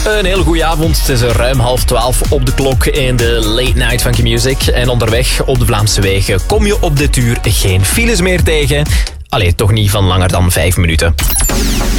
Een heel goede avond. Het is ruim 11:30 op de klok in de Late Night Funky Music. En onderweg op de Vlaamse wegen kom je op dit uur geen files meer tegen. Allee, toch niet van langer dan 5 minuten.